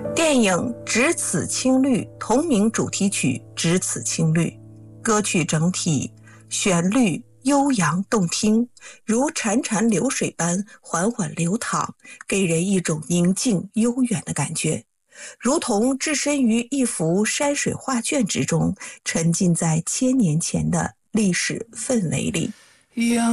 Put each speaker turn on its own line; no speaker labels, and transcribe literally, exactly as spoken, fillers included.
电影《只此青绿》同名主题曲《只此青绿》，歌曲整体旋律悠扬动听，如潺潺流水般缓缓流淌，给人一种宁静悠远的感觉，如同置身于一幅山水画卷之中，沉浸在千年前的历史氛围里。